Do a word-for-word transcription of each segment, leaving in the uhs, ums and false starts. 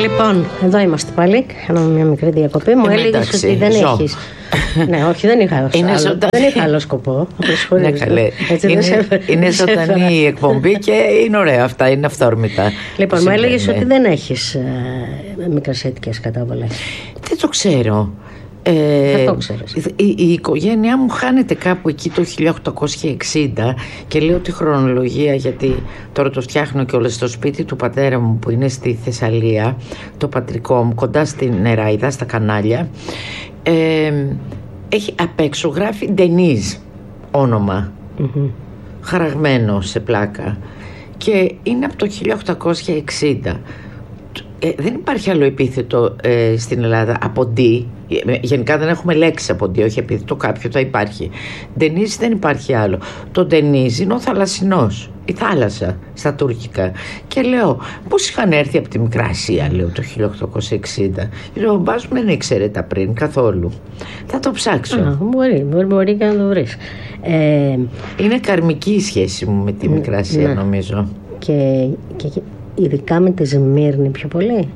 Λοιπόν, εδώ είμαστε πάλι. Κάναμε μια μικρή διακοπή. Μου έλεγες ότι δεν ζω. έχεις. Ναι, όχι, δεν είχα άλλο, ζωτα... δεν είχα άλλο σκοπό. Ναι, καλέ. Έτσι, είναι σε... είναι ζωντανή η εκπομπή και είναι ωραία αυτά, είναι αυθόρμητα. Λοιπόν, μου έλεγες ότι δεν έχεις ε, μικρασιατικές καταβολές. Δεν το ξέρω. Ε, το ξέρεις. η, η οικογένειά μου χάνεται κάπου εκεί το χίλια οκτακόσια εξήντα και λέω τη χρονολογία γιατί τώρα το φτιάχνω και όλες στο σπίτι του πατέρα μου που είναι στη Θεσσαλία, το πατρικό μου, κοντά στην Νεράιδα, στα κανάλια. Ε, έχει απ' έξω γράφει Ντενίζ όνομα, mm-hmm. χαραγμένο σε πλάκα και είναι από το χίλια οκτακόσια εξήντα. Ε, δεν υπάρχει άλλο επίθετο ε, στην Ελλάδα από ντι. Γενικά δεν έχουμε λέξη από ντι, όχι επίθετο, κάποιο θα υπάρχει. Ντενίζ δεν υπάρχει άλλο. Το Ντενίζ είναι ο θαλασσινός, η θάλασσα στα τουρκικά. Και λέω, πώς είχαν έρθει από τη Μικρά Ασία, λέω, το χίλια οκτακόσια εξήντα. Λέω, ο μπάς μου δεν ήξερε τα πριν καθόλου. Θα το ψάξω. Α, μπορεί, μπορεί, μπορεί και να το βρεις. Ε, είναι καρμική η σχέση μου με τη Μικρά Ασία, ναι. νομίζω. Και, και, και ειδικά με τη Σμύρνη πιο πολύ.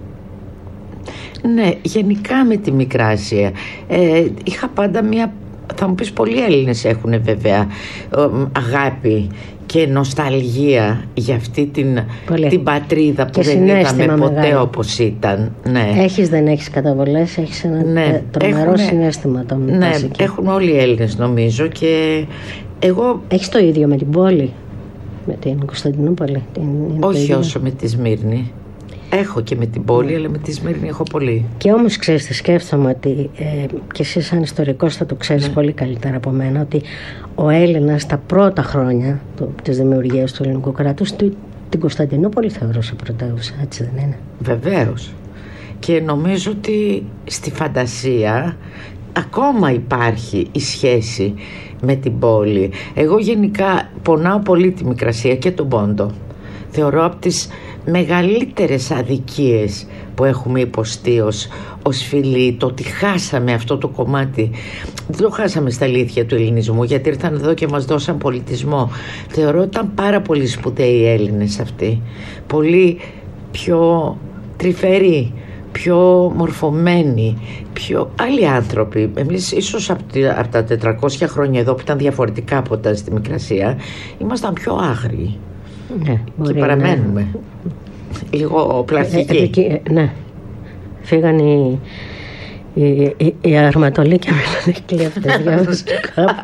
Ναι, γενικά με τη Μικρά Ασία. Ε, είχα πάντα μια, θα μου πεις πολλοί Έλληνες έχουν βέβαια αγάπη και νοσταλγία για αυτή την, την πατρίδα που δεν είδαμε ποτέ μεγάλο. Όπως ήταν. Ναι. Έχεις, δεν έχεις καταβολές, έχεις ένα ναι, τρομερό έχουν, συναίσθημα. Το ναι, έχουν όλοι οι Έλληνες νομίζω και εγώ... Έχεις το ίδιο με την πόλη, με την Κωνσταντινούπολη? Την, όχι όσο με τη Σμύρνη. Έχω και με την πόλη, mm. αλλά με τη Σμύρνη έχω πολύ. Και όμως ξέρεις τι σκέφτομαι, ότι ε, και εσύ σαν ιστορικός θα το ξέρεις mm. πολύ καλύτερα από μένα, ότι ο Έλληνας τα πρώτα χρόνια του, της δημιουργίας του ελληνικού κράτους του, την Κωνσταντινούπολη θεωρούσε πρωτεύουσα, έτσι δεν είναι? Βεβαίως. Και νομίζω ότι στη φαντασία ακόμα υπάρχει η σχέση με την πόλη. Εγώ γενικά πονάω πολύ τη Μικρασία και τον Πόντο. Θεωρώ από τις μεγαλύτερες αδικίες που έχουμε υποστεί ως, ως φίλοι, το ότι χάσαμε αυτό το κομμάτι. Δεν το χάσαμε στα αλήθεια του ελληνισμού, γιατί ήρθαν εδώ και μας δώσαν πολιτισμό. Θεωρώ ότι ήταν πάρα πολύ σπουδαίοι οι Έλληνες αυτοί, πολύ πιο τρυφεροί, πιο μορφωμένοι, πιο άλλοι άνθρωποι. Εμείς ίσως από, από τα τετρακόσια χρόνια εδώ που ήταν διαφορετικά από τα στη Μικρασία, ήμασταν πιο άγριοι. Ναι, και παραμένουμε ναι. λίγο πλαρχικοί. Ε, ε, ναι. Φύγαν οι, οι, οι, οι αρματολοί και μιλάνε κλέφτες. Διάβασα κάπου.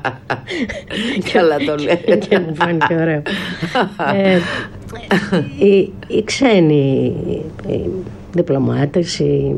Καλά το λέει. Και μου φάνηκε ωραίο. ε, οι, οι ξένοι οι διπλωμάτες, οι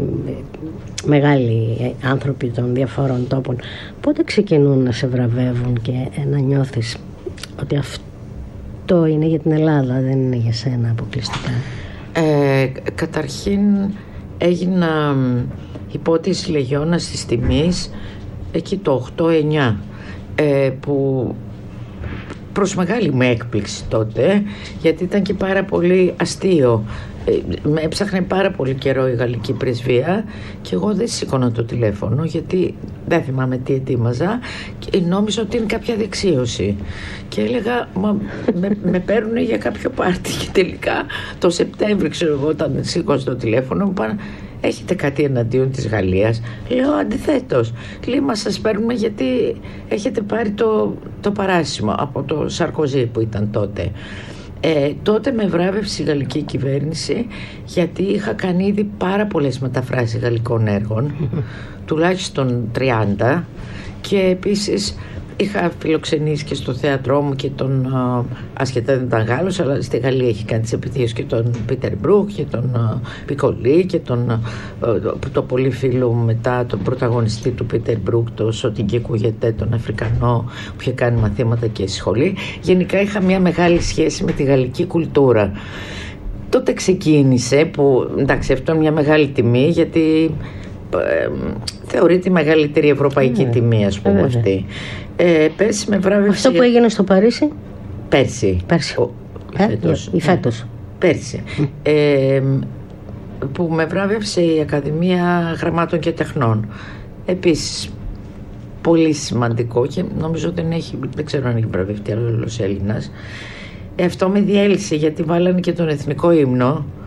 μεγάλοι άνθρωποι των διαφόρων τόπων, πότε ξεκινούν να σε βραβεύουν και να νιώθεις ότι αυτό το είναι για την Ελλάδα, δεν είναι για σένα αποκλειστικά? Ε, καταρχήν έγινα υπότιση λεγιώνας της τιμής εκεί το οκτώ εννιά, ε, που προς μεγάλη μου έκπληξη τότε, γιατί ήταν και πάρα πολύ αστείο. Ε, με έψαχνε πάρα πολύ καιρό η γαλλική πρεσβεία και εγώ δεν σήκωνα το τηλέφωνο, γιατί δεν θυμάμαι τι ετοίμαζα και νόμιζα ότι είναι κάποια δεξίωση και έλεγα μα, με, με παίρνουν για κάποιο πάρτι και τελικά το Σεπτέμβρη, ξέρω εγώ, όταν σήκωσα το τηλέφωνο μου πάνε, έχετε κάτι εναντίον της Γαλλίας? Λέω αντιθέτως. Λέει, μα σας παίρνουμε γιατί έχετε πάρει το, το παράσημο από το Σαρκοζή που ήταν τότε. Ε, τότε με βράβευσε η γαλλική κυβέρνηση γιατί είχα κάνει ήδη πάρα πολλές μεταφράσεις γαλλικών έργων, τουλάχιστον τριάντα, και επίσης είχα φιλοξενήσει και στο θέατρό μου και τον, ασχετά δεν ήταν Γάλλος, αλλά στη Γαλλία έχει κάνει τις επιτυχίες, και τον Πίτερ Μπρουκ και τον Πικολί και τον το πολύ φίλο μου μετά, τον πρωταγωνιστή του Πίτερ Μπρουκ, το Σωτική Κουγετέ, τον Αφρικανό που είχε κάνει μαθήματα και σχολή. Γενικά είχα μια μεγάλη σχέση με τη γαλλική κουλτούρα. Τότε ξεκίνησε, που εντάξει αυτό είναι μια μεγάλη τιμή, γιατί ε, θεωρείται η μεγαλύτερη ευρωπαϊκή yeah. τιμή, ας πούμε, yeah. αυτή. Ε, πέρσι με βράβευσε. Αυτό που έγινε στο Παρίσι. Πέρσι. Πέρσι. Ο, ε, φέτος, ή φέτος. Ναι. Πέρσι. Mm. Ε, που με βράβευσε η Ακαδημία Γραμμάτων και Τεχνών. Επίσης, πολύ σημαντικό και νομίζω δεν έχει, δεν ξέρω αν έχει βραβευτεί άλλος Έλληνας. Ε, αυτό με διέλυσε, γιατί βάλανε και τον εθνικό ύμνο,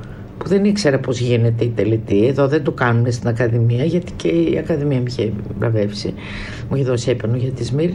που δεν ήξερα πώς γίνεται η τελετή. Εδώ δεν το κάνουν στην Ακαδημία, γιατί και η Ακαδημία με είχε βραβεύσει, μου είχε δώσει έπαινο για τη Σμύρνη.